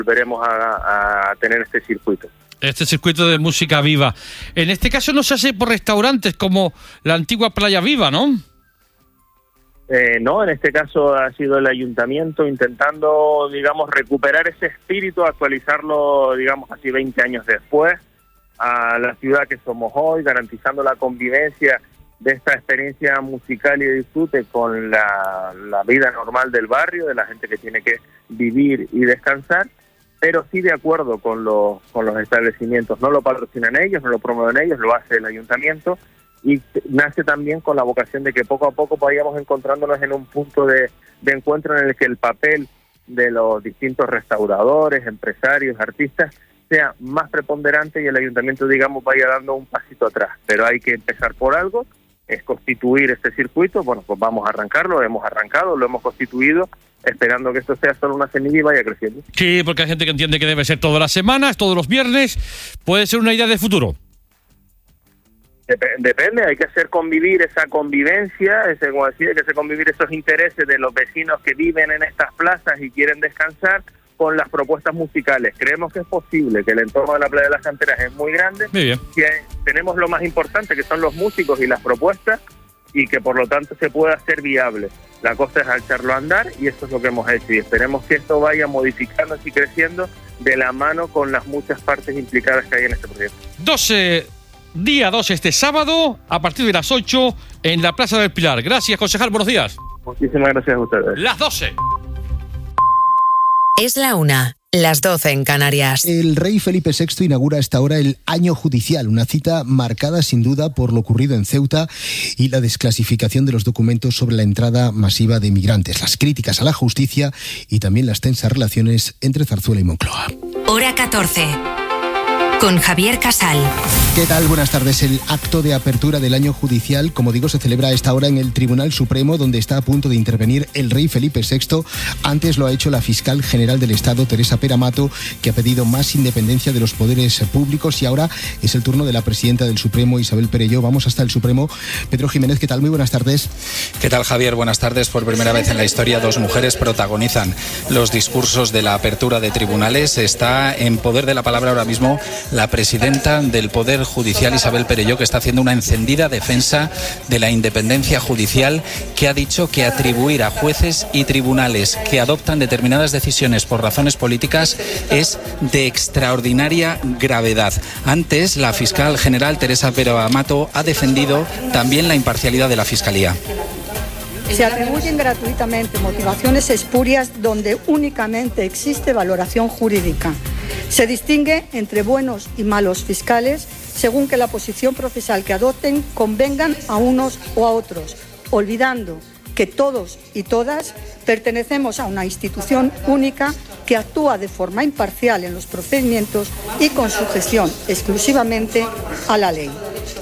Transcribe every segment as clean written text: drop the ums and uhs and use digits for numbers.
volveremos a tener este circuito. Este circuito de música viva. En este caso no se hace por restaurantes como la antigua Playa Viva, ¿no? No, en este caso ha sido el ayuntamiento intentando, digamos, recuperar ese espíritu, actualizarlo, digamos, así 20 años después, a la ciudad que somos hoy, garantizando la convivencia de esta experiencia musical y de disfrute con la vida normal del barrio, de la gente que tiene que vivir y descansar, pero sí de acuerdo con los establecimientos. No lo patrocinan ellos, no lo promueven ellos, lo hace el ayuntamiento, y nace también con la vocación de que poco a poco vayamos encontrándonos en un punto de encuentro en el que el papel de los distintos restauradores, empresarios, artistas sea más preponderante y el ayuntamiento, digamos, vaya dando un pasito atrás. Pero hay que empezar por algo, es constituir este circuito. Bueno, pues vamos a arrancarlo, hemos arrancado, lo hemos constituido, esperando que esto sea solo una semilla y vaya creciendo. Sí, porque hay gente que entiende que debe ser todas las semanas, todos los viernes. Puede ser una idea de futuro. Depende, hay que hacer convivir esa convivencia, como decía, hay que hacer convivir esos intereses de los vecinos que viven en estas plazas y quieren descansar con las propuestas musicales. Creemos que es posible, que el entorno de la Playa de las Canteras es muy grande, muy bien, que tenemos lo más importante, que son los músicos y las propuestas, y que por lo tanto se puede hacer viable. La cosa es echarlo a andar, y esto es lo que hemos hecho, y esperemos que esto vaya modificándose y creciendo de la mano con las muchas partes implicadas que hay en este proyecto. Día 2 este sábado, a partir de las 8, en la Plaza del Pilar. Gracias, concejal, buenos días. Muchísimas gracias a ustedes. Las 12. Es la 1, las 12 en Canarias. El rey Felipe VI inaugura a esta hora el año judicial, una cita marcada sin duda por lo ocurrido en Ceuta y la desclasificación de los documentos sobre la entrada masiva de migrantes, las críticas a la justicia y también las tensas relaciones entre Zarzuela y Moncloa. Hora 14. Con Javier Casal. ¿Qué tal? Buenas tardes. El acto de apertura del año judicial, como digo, se celebra a esta hora en el Tribunal Supremo, donde está a punto de intervenir el rey Felipe VI. Antes lo ha hecho la fiscal general del Estado, Teresa Pera Mato, que ha pedido más independencia de los poderes públicos, y ahora es el turno de la presidenta del Supremo, Isabel Perelló. Vamos hasta el Supremo. Pedro Jiménez, ¿qué tal? Muy buenas tardes. ¿Qué tal, Javier? Buenas tardes. Por primera vez en la historia, 2 mujeres protagonizan los discursos de la apertura de tribunales. Está en poder de la palabra ahora mismo la presidenta del Poder Judicial, Isabel Perelló, que está haciendo una encendida defensa de la independencia judicial, que ha dicho que atribuir a jueces y tribunales que adoptan determinadas decisiones por razones políticas es de extraordinaria gravedad. Antes, la fiscal general, Teresa Pera Mato, ha defendido también la imparcialidad de la Fiscalía. Se atribuyen gratuitamente motivaciones espurias donde únicamente existe valoración jurídica. Se distingue entre buenos y malos fiscales según que la posición procesal que adopten convengan a unos o a otros, olvidando que todos y todas pertenecemos a una institución única que actúa de forma imparcial en los procedimientos y con sujeción exclusivamente a la ley.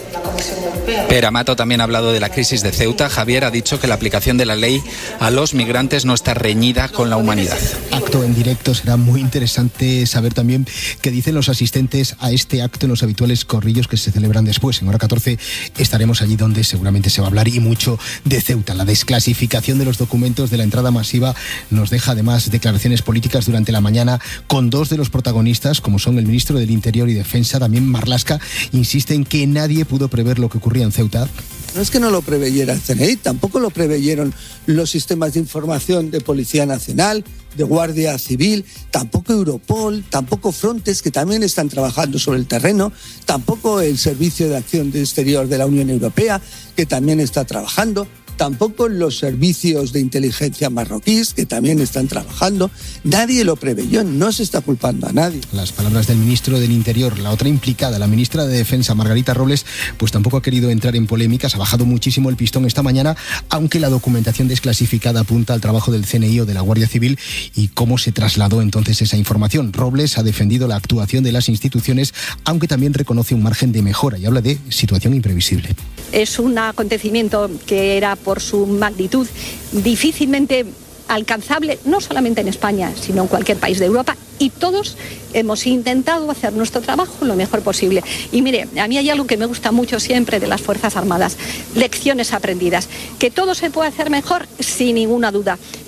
Pera Mato también ha hablado de la crisis de Ceuta. Javier ha dicho que la aplicación de la ley a los migrantes no está reñida con la humanidad. Acto en directo, será muy interesante saber también qué dicen los asistentes a este acto en los habituales corrillos que se celebran después. En hora 14 estaremos allí donde seguramente se va a hablar y mucho de Ceuta. La desclasificación de los documentos de la entrada masiva nos deja además declaraciones políticas durante la mañana con 2 de los protagonistas, como son el ministro del Interior y Defensa, también Marlaska, insiste en que nadie pudo prever lo que ocurría en Ceuta. No es que no lo preveyera el CNI, tampoco lo preveyeron los sistemas de información de Policía Nacional, de Guardia Civil, tampoco Europol, tampoco Frontex, que también están trabajando sobre el terreno, tampoco el Servicio de Acción Exterior de la Unión Europea, que también está trabajando, tampoco los servicios de inteligencia marroquíes, que también están trabajando. Nadie lo preveyó, no se está culpando a nadie. Las palabras del ministro del Interior. La otra implicada, la ministra de Defensa, Margarita Robles, pues tampoco ha querido entrar en polémicas, ha bajado muchísimo el pistón esta mañana, aunque la documentación desclasificada apunta al trabajo del CNI o de la Guardia Civil y cómo se trasladó entonces esa información. Robles ha defendido la actuación de las instituciones, aunque también reconoce un margen de mejora y habla de situación imprevisible. Es un acontecimiento que era, por su magnitud, difícilmente alcanzable, no solamente en España, sino en cualquier país de Europa, y todos hemos intentado hacer nuestro trabajo lo mejor posible. Y mire, a mí hay algo que me gusta mucho siempre de las Fuerzas Armadas: lecciones aprendidas. Que todo se puede hacer mejor, sin ninguna duda,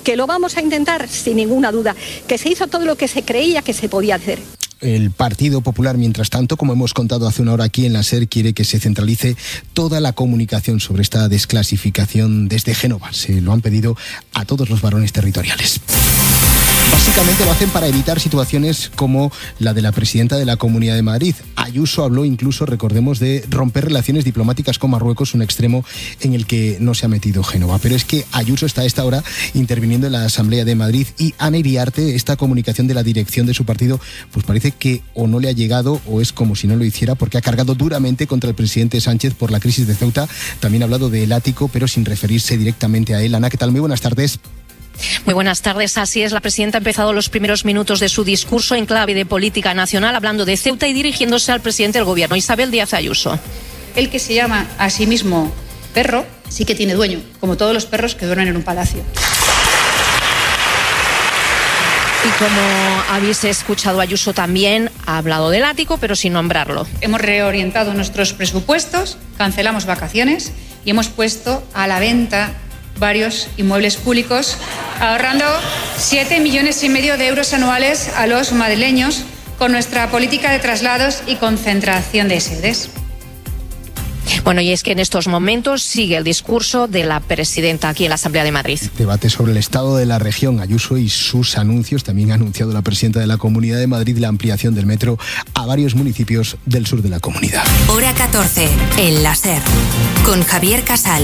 que lo vamos a intentar sin ninguna duda, que se hizo todo lo que se creía que se podía hacer. El Partido Popular, mientras tanto, como hemos contado hace una hora aquí en la SER, quiere que se centralice toda la comunicación sobre esta desclasificación desde Génova. Se lo han pedido a todos los varones territoriales. Básicamente lo hacen para evitar situaciones como la de la presidenta de la Comunidad de Madrid. Ayuso habló incluso, recordemos, de romper relaciones diplomáticas con Marruecos, un extremo en el que no se ha metido Génova. Pero es que Ayuso está a esta hora interviniendo en la Asamblea de Madrid y Ana Iriarte, esta comunicación de la dirección de su partido, pues parece que o no le ha llegado o es como si no lo hiciera, porque ha cargado duramente contra el presidente Sánchez por la crisis de Ceuta. También ha hablado del ático, pero sin referirse directamente a él. Ana, ¿qué tal? Muy buenas tardes. Muy buenas tardes. Así es, la presidenta ha empezado los primeros minutos de su discurso en clave de política nacional, hablando de Ceuta y dirigiéndose al presidente del gobierno, Isabel Díaz Ayuso. El que se llama a sí mismo perro sí que tiene dueño, como todos los perros que duermen en un palacio. Y como habéis escuchado, Ayuso también ha hablado del ático, pero sin nombrarlo. Hemos reorientado nuestros presupuestos, cancelamos vacaciones y hemos puesto a la venta varios inmuebles públicos, ahorrando 7,5 millones de euros anuales a los madrileños con nuestra política de traslados y concentración de sedes. Bueno, y es que en estos momentos sigue el discurso de la presidenta aquí en la Asamblea de Madrid. Debate sobre el estado de la región. Ayuso y sus anuncios. También ha anunciado la presidenta de la Comunidad de Madrid la ampliación del metro a varios municipios del sur de la comunidad. Hora 14, en la SER, con Javier Casal.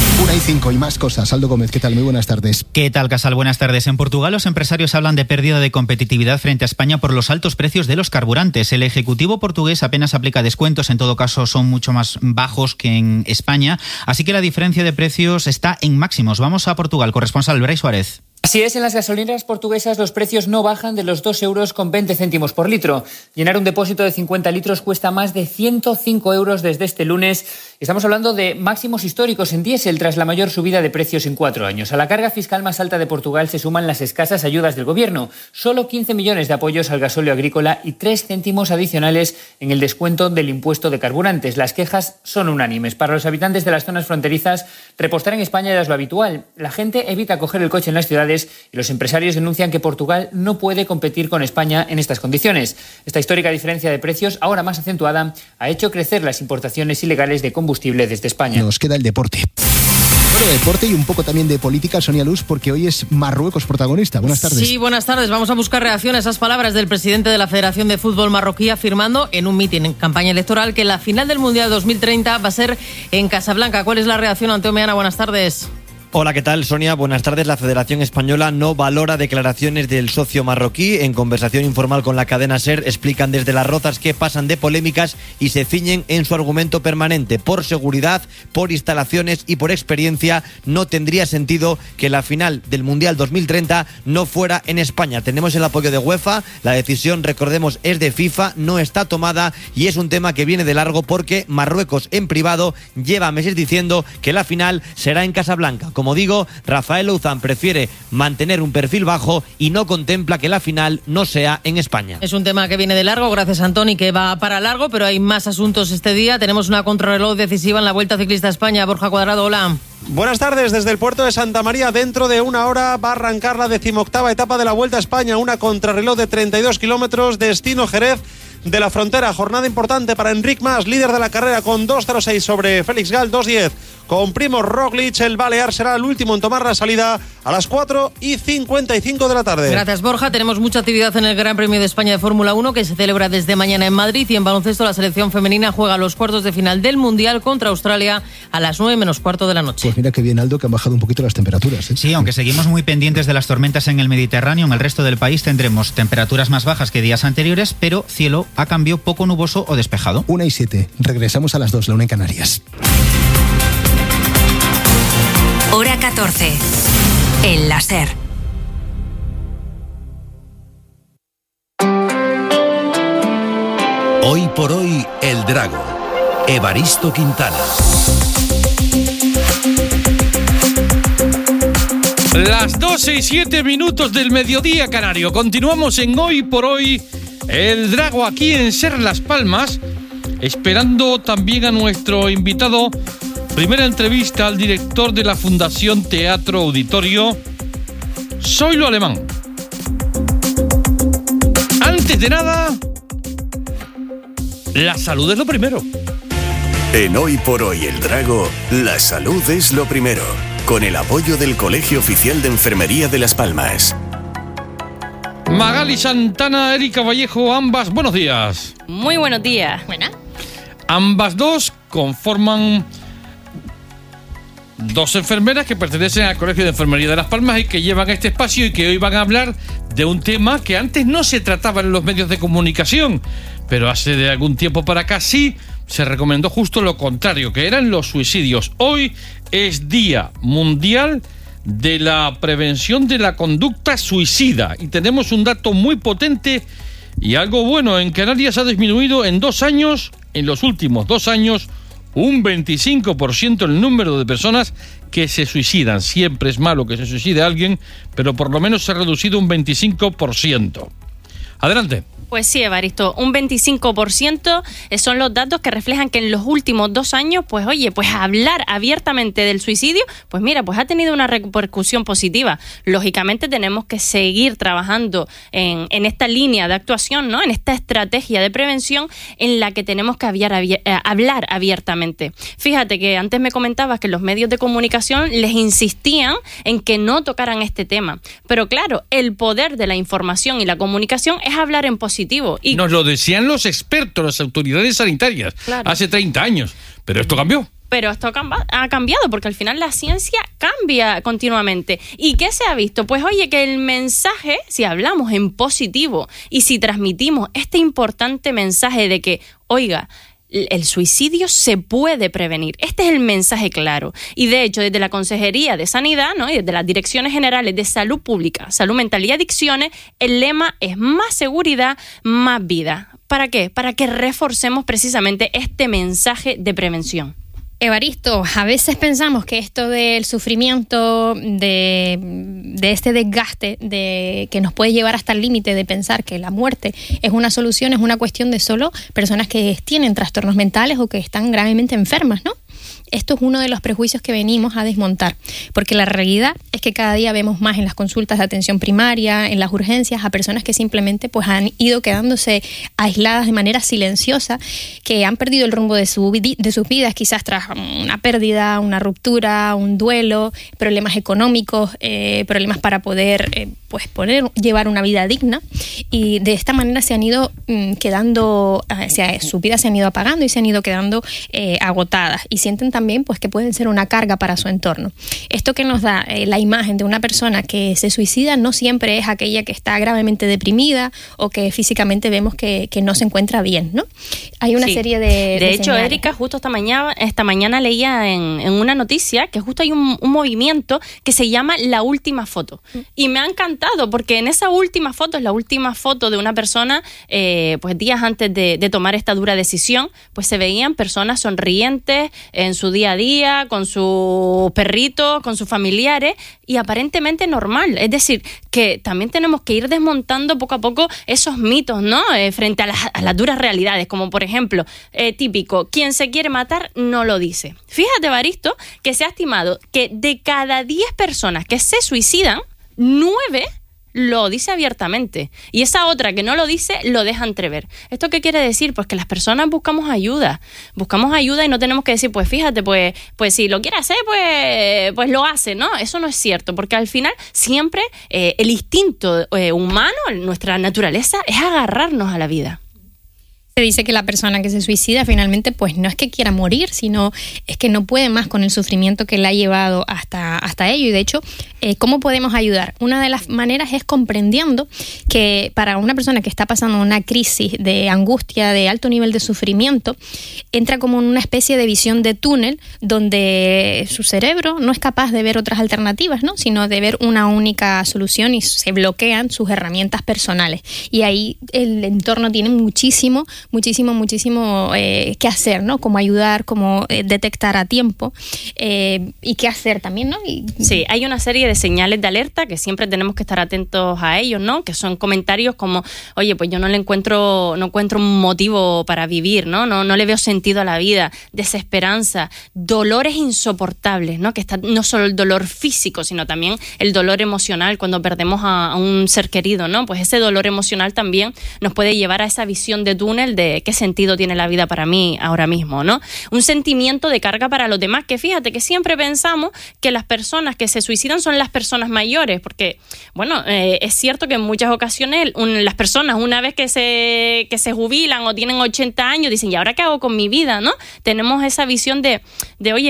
1:05 y más cosas. Aldo Gómez, ¿qué tal? Muy buenas tardes. ¿Qué tal, Casal? Buenas tardes. En Portugal los empresarios hablan de pérdida de competitividad frente a España por los altos precios de los carburantes. El Ejecutivo portugués apenas aplica descuentos, en todo caso son mucho más bajos que en España, así que la diferencia de precios está en máximos. Vamos a Portugal, corresponsal Brais Suárez. Así es, en las gasolineras portuguesas los precios no bajan de los 2,20 euros por litro. Llenar un depósito de 50 litros cuesta más de 105 euros desde este lunes. Estamos hablando de máximos históricos en diésel tras la mayor subida de precios en 4 años. A la carga fiscal más alta de Portugal se suman las escasas ayudas del gobierno. Solo 15 millones de apoyos al gasóleo agrícola y 3 céntimos adicionales en el descuento del impuesto de carburantes. Las quejas son unánimes. Para los habitantes de las zonas fronterizas, repostar en España ya es lo habitual. La gente evita coger el coche en las ciudades y los empresarios denuncian que Portugal no puede competir con España en estas condiciones. Esta histórica diferencia de precios, ahora más acentuada, ha hecho crecer las importaciones ilegales de combustible desde España. Nos queda el deporte. Bueno, deporte y un poco también de política, Sonia Luz, porque hoy es Marruecos protagonista. Buenas tardes. Sí, buenas tardes. Vamos a buscar reacción a esas palabras del presidente de la Federación de Fútbol marroquí, afirmando en un mitin en campaña electoral que la final del Mundial 2030 va a ser en Casablanca. ¿Cuál es la reacción, Anteo Meana? Buenas tardes. Hola, ¿qué tal, Sonia? Buenas tardes. La Federación Española no valora declaraciones del socio marroquí. En conversación informal con la cadena SER explican desde Las Rozas que pasan de polémicas y se ciñen en su argumento permanente. Por seguridad, por instalaciones y por experiencia no tendría sentido que la final del Mundial 2030 no fuera en España. Tenemos el apoyo de UEFA, la decisión, recordemos, es de FIFA, no está tomada y es un tema que viene de largo porque Marruecos en privado lleva meses diciendo que la final será en Casablanca. Como digo, Rafael Louzán prefiere mantener un perfil bajo y no contempla que la final no sea en España. Es un tema que viene de largo, gracias Antoni, que va para largo, pero hay más asuntos este día. Tenemos una contrarreloj decisiva en la Vuelta Ciclista a España. Borja Cuadrado, hola. Buenas tardes, desde el puerto de Santa María, dentro de una hora va a arrancar la 18ª etapa de la Vuelta a España, una contrarreloj de 32 kilómetros, destino Jerez de la Frontera. Jornada importante para Enric Mas, líder de la carrera con 2.06 sobre Félix Gal, 2.10 con Primož Roglič. El balear será el último en tomar la salida a las 4:55 de la tarde. Gracias, Borja. Tenemos mucha actividad en el Gran Premio de España de Fórmula 1 que se celebra desde mañana en Madrid, y en baloncesto la selección femenina juega los cuartos de final del Mundial contra Australia a las 9:15 de la noche. Pues mira que bien, Aldo, que han bajado un poquito las temperaturas, ¿eh? Sí, aunque seguimos muy pendientes de las tormentas en el Mediterráneo, en el resto del país tendremos temperaturas más bajas que días anteriores, pero cielo a cambio poco nuboso o despejado. 1:07. Regresamos a las 2, la 1 en Canarias. Hora 14, en la SER. Hoy por hoy, El Drago. Evaristo Quintana. Las 12:07 del mediodía canario. Continuamos en Hoy por Hoy, El Drago, aquí en SER Las Palmas, esperando también a nuestro invitado. Primera entrevista al director de la Fundación Teatro Auditorio, Zoilo Alemán. Antes de nada, la salud es lo primero. En Hoy por Hoy El Drago, la salud es lo primero. Con el apoyo del Colegio Oficial de Enfermería de Las Palmas. Magali Santana, Erika Vallejo, ambas, buenos días. Muy buenos días. Buena. Ambas dos conforman dos enfermeras que pertenecen al Colegio de Enfermería de Las Palmas y que llevan este espacio y que hoy van a hablar de un tema que antes no se trataba en los medios de comunicación, pero hace de algún tiempo para acá sí se recomendó justo lo contrario, que eran los suicidios. Hoy es Día Mundial de la Prevención de la Conducta Suicida y tenemos un dato muy potente y algo bueno. En Canarias ha disminuido en 2 años, en los últimos 2 años, un 25% el número de personas que se suicidan. Siempre es malo que se suicide alguien, pero por lo menos se ha reducido un 25%. Adelante. Pues sí, Evaristo, un 25% son los datos que reflejan que en los últimos 2 años, pues oye, pues hablar abiertamente del suicidio, pues mira, pues ha tenido una repercusión positiva. Lógicamente tenemos que seguir trabajando en esta línea de actuación, ¿no? En esta estrategia de prevención en la que tenemos que hablar abiertamente. Fíjate que antes me comentabas que los medios de comunicación les insistían en que no tocaran este tema. Pero claro, el poder de la información y la comunicación es hablar en positivo. Y nos lo decían los expertos, las autoridades sanitarias, claro, hace 30 años, pero esto cambió. Pero esto ha cambiado porque al final la ciencia cambia continuamente. ¿Y qué se ha visto? Pues oye, que el mensaje, si hablamos en positivo y si transmitimos este importante mensaje de que, oiga, el suicidio se puede prevenir. Este es el mensaje claro. Y de hecho, desde la Consejería de Sanidad, ¿no? Y desde las Direcciones Generales de Salud Pública, Salud Mental y Adicciones, el lema es más seguridad, más vida. ¿Para qué? Para que reforcemos precisamente este mensaje de prevención. Evaristo, a veces pensamos que esto del sufrimiento, de este desgaste, de que nos puede llevar hasta el límite de pensar que la muerte es una solución, es una cuestión de solo personas que tienen trastornos mentales o que están gravemente enfermas, ¿no? Esto es uno de los prejuicios que venimos a desmontar, porque la realidad es que cada día vemos más en las consultas de atención primaria, en las urgencias, a personas que simplemente pues han ido quedándose aisladas de manera silenciosa, que han perdido el rumbo de sus vidas, quizás tras una pérdida, una ruptura, un duelo, problemas económicos, problemas para poder llevar una vida digna, y de esta manera se han ido quedando, sus vidas se han ido apagando y se han ido quedando agotadas, y sienten también pues que pueden ser una carga para su entorno. Esto que nos da la imagen de una persona que se suicida no siempre es aquella que está gravemente deprimida o que físicamente vemos que no se encuentra bien, ¿no? Hay una serie de hecho, señales. Erika, justo esta mañana leía en una noticia que justo hay un movimiento que se llama La Última Foto. Y me ha encantado porque en esa última foto, es la última foto de una persona, pues días antes de tomar esta dura decisión, pues se veían personas sonrientes en su día a día, con sus perritos, con sus familiares, y aparentemente normal. Es decir, que también tenemos que ir desmontando poco a poco esos mitos, ¿no? Frente a las duras realidades, como por ejemplo, típico, quien se quiere matar no lo dice. Fíjate, Evaristo, que se ha estimado que de cada 10 personas que se suicidan, 9 lo dice abiertamente, y esa otra que no lo dice lo deja entrever. ¿Esto qué quiere decir? Pues que las personas buscamos ayuda y no tenemos que decir, pues fíjate, pues si lo quiere hacer, pues lo hace, ¿no? Eso no es cierto, porque al final siempre el instinto humano, nuestra naturaleza, es agarrarnos a la vida. Se dice que la persona que se suicida finalmente pues no es que quiera morir, sino es que no puede más con el sufrimiento que le ha llevado hasta ello. Y de hecho, ¿cómo podemos ayudar? Una de las maneras es comprendiendo que para una persona que está pasando una crisis de angustia, de alto nivel de sufrimiento, entra como en una especie de visión de túnel donde su cerebro no es capaz de ver otras alternativas, ¿no? Sino de ver una única solución, y se bloquean sus herramientas personales. Y ahí el entorno tiene muchísimo muchísimo qué hacer, ¿no? Cómo ayudar, cómo detectar a tiempo y qué hacer también, ¿no? Sí, hay una serie de señales de alerta que siempre tenemos que estar atentos a ellos, ¿no? Que son comentarios como, oye, pues yo no encuentro un motivo para vivir, ¿no? No le veo sentido a la vida, desesperanza, dolores insoportables, ¿no? Que está no solo el dolor físico, sino también el dolor emocional cuando perdemos a un ser querido, ¿no? Pues ese dolor emocional también nos puede llevar a esa visión de túnel de qué sentido tiene la vida para mí ahora mismo, ¿no? Un sentimiento de carga para los demás, que fíjate que siempre pensamos que las personas que se suicidan son las personas mayores, porque, bueno, es cierto que en muchas ocasiones las personas una vez que se jubilan o tienen 80 años dicen, ¿y ahora qué hago con mi vida, no? Tenemos esa visión de oye,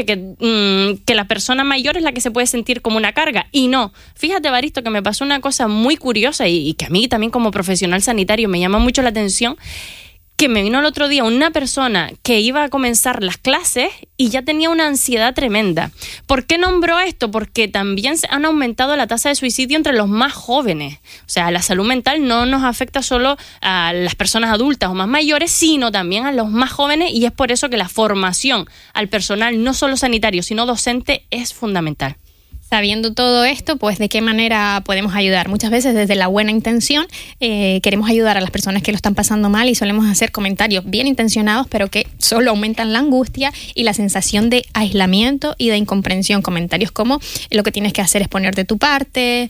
que la persona mayor es la que se puede sentir como una carga, y no. Fíjate, Evaristo, que me pasó una cosa muy curiosa y que a mí también como profesional sanitario me llama mucho la atención, que me vino el otro día una persona que iba a comenzar las clases y ya tenía una ansiedad tremenda. ¿Por qué nombró esto? Porque también se han aumentado la tasa de suicidio entre los más jóvenes. O sea, la salud mental no nos afecta solo a las personas adultas o más mayores, sino también a los más jóvenes, y es por eso que la formación al personal, no solo sanitario, sino docente, es fundamental. Sabiendo todo esto, pues ¿de qué manera podemos ayudar? Muchas veces desde la buena intención queremos ayudar a las personas que lo están pasando mal y solemos hacer comentarios bien intencionados, pero que solo aumentan la angustia y la sensación de aislamiento y de incomprensión. Comentarios como lo que tienes que hacer es poner de tu parte,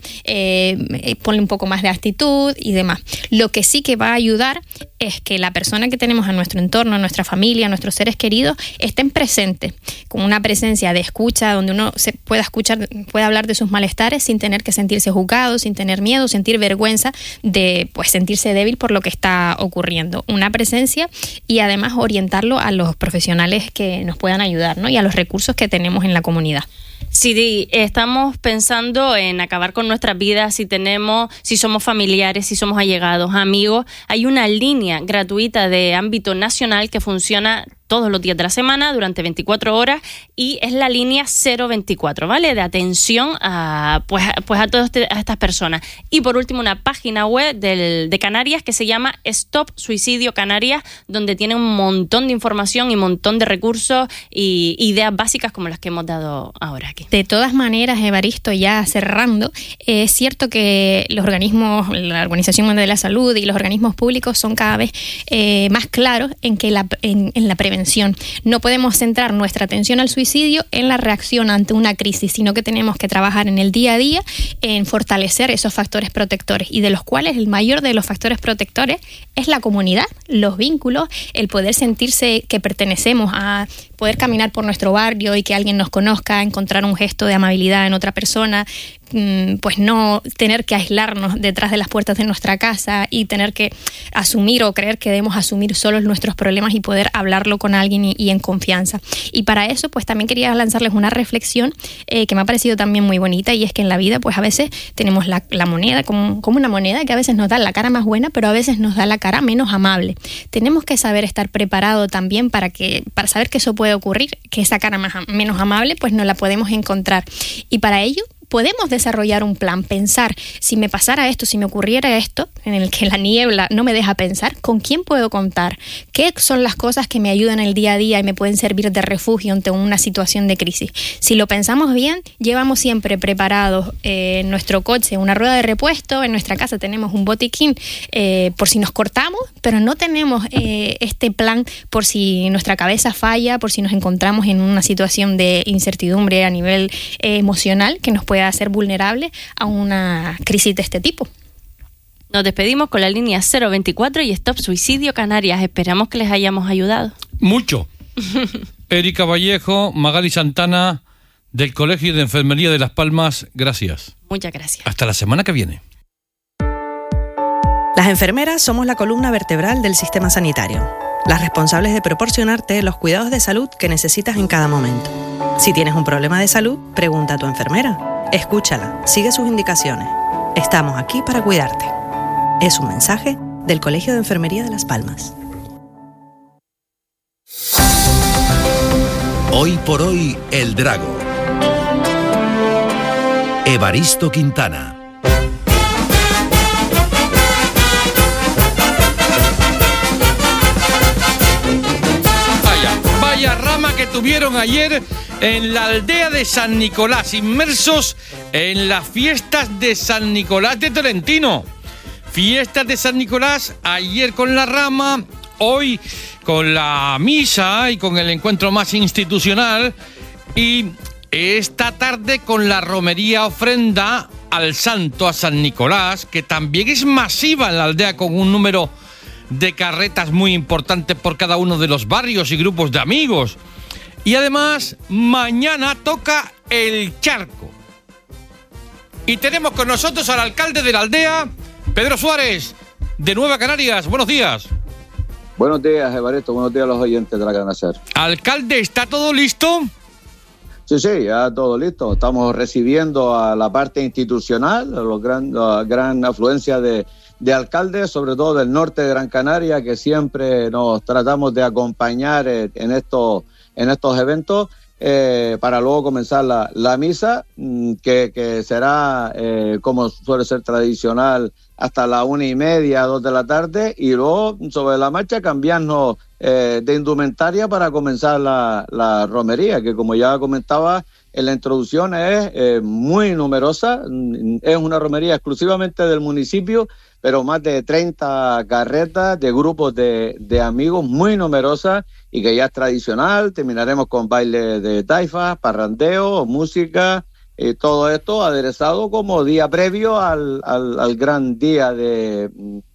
ponle un poco más de actitud y demás. Lo que sí que va a ayudar es que la persona que tenemos a nuestro entorno, a nuestra familia, a nuestros seres queridos, estén presentes, con una presencia de escucha donde uno se pueda escuchar, puede hablar de sus malestares sin tener que sentirse juzgado, sin tener miedo, sentir vergüenza de pues sentirse débil por lo que está ocurriendo. Una presencia y además orientarlo a los profesionales que nos puedan ayudar, ¿no? Y a los recursos que tenemos en la comunidad. Sí, estamos pensando en acabar con nuestras vidas si somos familiares, si somos allegados, amigos. Hay una línea gratuita de ámbito nacional que funciona todos los días de la semana durante 24 horas y es la línea 024, ¿vale? De atención a todas estas personas. Y por último, una página web de Canarias que se llama Stop Suicidio Canarias, donde tiene un montón de información y un montón de recursos y ideas básicas como las que hemos dado ahora aquí. De todas maneras, Evaristo, ya cerrando, es cierto que los organismos, la Organización Mundial de la Salud y los organismos públicos son cada vez más claros en que en la prevención. No podemos centrar nuestra atención al suicidio en la reacción ante una crisis, sino que tenemos que trabajar en el día a día en fortalecer esos factores protectores, y de los cuales el mayor de los factores protectores es la comunidad, los vínculos, el poder sentirse que pertenecemos, a poder caminar por nuestro barrio y que alguien nos conozca, encontrar un gesto de amabilidad en otra persona, pues no tener que aislarnos detrás de las puertas de nuestra casa y tener que asumir o creer que debemos asumir solos nuestros problemas y poder hablarlo con alguien y en confianza. Y para eso pues también quería lanzarles una reflexión que me ha parecido también muy bonita, y es que en la vida pues a veces tenemos la moneda como una moneda que a veces nos da la cara más buena, pero a veces nos da la cara menos amable. Tenemos que saber estar preparados también para saber que eso puede ocurrir, que esa cara menos amable pues no la podemos encontrar, y para ello podemos desarrollar un plan, pensar, si me pasara esto, si me ocurriera esto, en el que la niebla no me deja pensar, ¿con quién puedo contar? ¿Qué son las cosas que me ayudan el día a día y me pueden servir de refugio ante una situación de crisis? Si lo pensamos bien, llevamos siempre preparados en nuestro coche una rueda de repuesto, en nuestra casa tenemos un botiquín por si nos cortamos, pero no tenemos este plan por si nuestra cabeza falla, por si nos encontramos en una situación de incertidumbre a nivel emocional que nos puede hacer vulnerable a una crisis de este tipo. Nos despedimos con la línea 024 y Stop Suicidio Canarias. Esperamos que les hayamos ayudado. Mucho. Erika Vallejo, Magali Santana, del Colegio de Enfermería de Las Palmas, gracias. Muchas gracias. Hasta la semana que viene. Las enfermeras somos la columna vertebral del sistema sanitario, las responsables de proporcionarte los cuidados de salud que necesitas en cada momento. Si tienes un problema de salud, pregunta a tu enfermera. Escúchala, sigue sus indicaciones. Estamos aquí para cuidarte. Es un mensaje del Colegio de Enfermería de Las Palmas. Hoy por hoy, El Drago. Evaristo Quintana. que tuvieron ayer en la aldea de San Nicolás, inmersos en las fiestas de San Nicolás de Tolentino. Fiestas de San Nicolás, ayer con la rama, hoy con la misa y con el encuentro más institucional, y esta tarde con la romería ofrenda al santo, a San Nicolás, que también es masiva en la aldea, con un número de carretas muy importante por cada uno de los barrios y grupos de amigos. Y además, mañana toca el charco. Y tenemos con nosotros al alcalde de la aldea, Pedro Suárez, de Nueva Canarias. Buenos días. Buenos días, Evaristo. Buenos días a los oyentes de la Cadena SER. Alcalde, ¿está todo listo? Sí, ya todo listo. Estamos recibiendo a la parte institucional, la gran afluencia de alcaldes, sobre todo del norte de Gran Canaria, que siempre nos tratamos de acompañar en estos eventos, para luego comenzar la misa, que será, como suele ser tradicional, hasta las 1:30, 2 de la tarde, y luego sobre la marcha cambiarnos de indumentaria para comenzar la romería, que como ya comentaba en la introducción es muy numerosa. Es una romería exclusivamente del municipio, pero más de 30 carretas de grupos de amigos, muy numerosas, y que ya es tradicional. Terminaremos con baile de taifas, parrandeo, música, todo esto aderezado como día previo al gran día de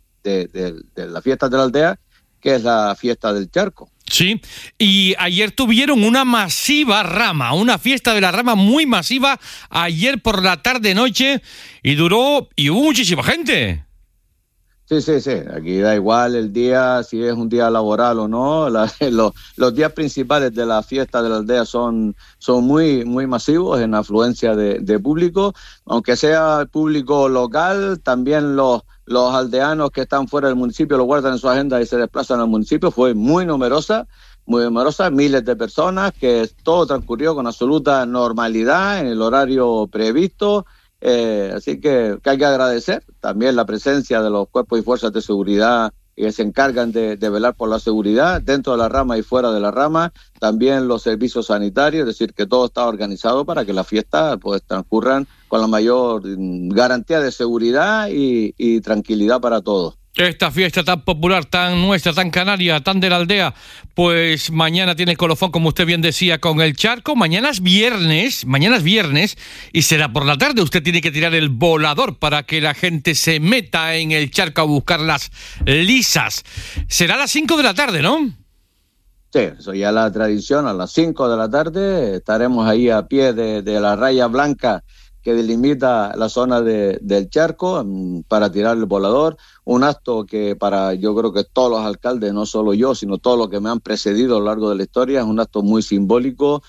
las fiestas de la aldea, que es la fiesta del charco. Sí, y ayer tuvieron una masiva rama, una fiesta de la rama muy masiva, ayer por la tarde-noche, y hubo muchísima gente. Sí, aquí da igual el día, si es un día laboral o no. Los días principales de la fiesta de la aldea son muy, muy masivos en afluencia de público, aunque sea público local. También los aldeanos que están fuera del municipio lo guardan en su agenda y se desplazan al municipio. Fue muy numerosa, miles de personas, que todo transcurrió con absoluta normalidad en el horario previsto. Así que hay que agradecer también la presencia de los cuerpos y fuerzas de seguridad que se encargan de velar por la seguridad dentro de la rama y fuera de la rama, también los servicios sanitarios, es decir, que todo está organizado para que las fiestas pues transcurran con la mayor garantía de seguridad y tranquilidad para todos. Esta fiesta tan popular, tan nuestra, tan canaria, tan de la aldea, pues mañana tiene el colofón, como usted bien decía, con el charco. Mañana es viernes y será por la tarde. Usted tiene que tirar el volador para que la gente se meta en el charco a buscar las lisas. Será a las 5 de la tarde, ¿no? Sí, eso ya es la tradición. A las 5 de la tarde estaremos ahí a pie de la raya blanca que delimita la zona del charco para tirar el volador. Un acto que yo creo que todos los alcaldes, no solo yo, sino todos los que me han precedido a lo largo de la historia, es un acto muy simbólico,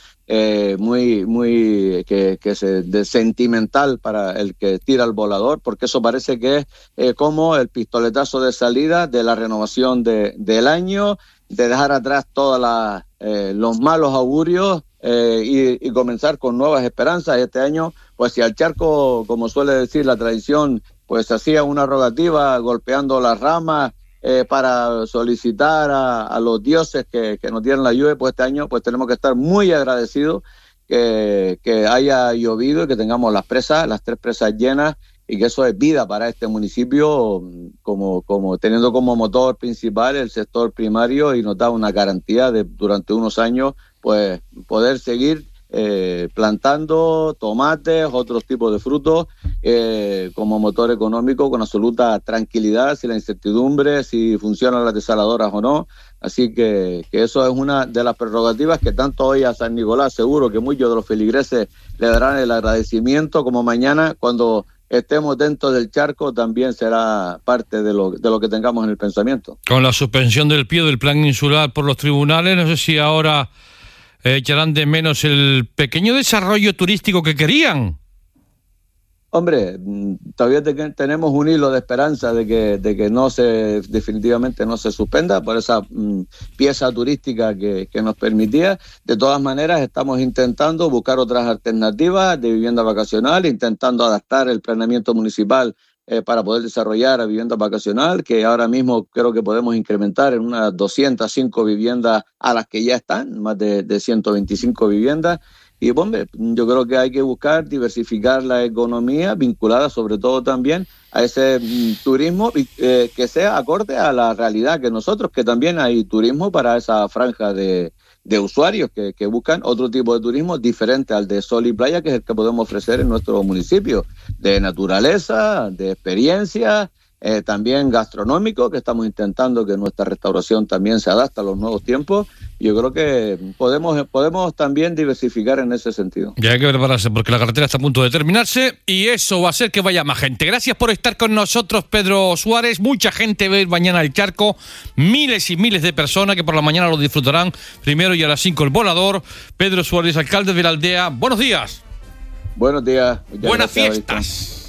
muy sentimental para el que tira el volador, porque eso parece que es como el pistoletazo de salida de la renovación del año, de dejar atrás todos los malos augurios y comenzar con nuevas esperanzas. Este año, pues si al charco, como suele decir la tradición, pues hacía una rogativa golpeando las ramas para solicitar a los dioses que nos dieran la lluvia, pues este año pues tenemos que estar muy agradecidos que haya llovido y que tengamos las 3 presas llenas, y que eso es vida para este municipio, como teniendo como motor principal el sector primario, y nos da una garantía de durante unos años pues poder seguir plantando tomates, otros tipos de frutos, como motor económico con absoluta tranquilidad, sin la incertidumbre si funcionan las desaladoras o no. Así que eso es una de las prerrogativas que tanto hoy a San Nicolás, seguro que muchos de los feligreses le darán el agradecimiento, como mañana cuando estemos dentro del charco también será parte de lo que tengamos en el pensamiento. Con la suspensión del pie del plan insular por los tribunales, no sé si ahora echarán de menos el pequeño desarrollo turístico que querían. Hombre, todavía tenemos un hilo de esperanza de que definitivamente no se suspenda por esa pieza turística que nos permitía. De todas maneras, estamos intentando buscar otras alternativas de vivienda vacacional, intentando adaptar el planeamiento municipal para poder desarrollar la vivienda vacacional, que ahora mismo creo que podemos incrementar en unas 205 viviendas a las que ya están, más de 125 viviendas. Y hombre, yo creo que hay que buscar diversificar la economía, vinculada sobre todo también a ese turismo que sea acorde a la realidad que nosotros, que también hay turismo para esa franja de usuarios que buscan otro tipo de turismo diferente al de sol y playa, que es el que podemos ofrecer en nuestro municipio, de naturaleza, de experiencia, también gastronómico, que estamos intentando que nuestra restauración también se adapte a los nuevos tiempos. Yo creo que podemos también diversificar en ese sentido. Ya hay que prepararse porque la carretera está a punto de terminarse y eso va a hacer que vaya más gente. Gracias por estar con nosotros, Pedro Suárez. Mucha gente va a ir mañana al Charco, miles y miles de personas que por la mañana lo disfrutarán. Primero y a las 5 el volador. Pedro Suárez, alcalde de la aldea. Buenos días. Buenos días. Buenas fiestas.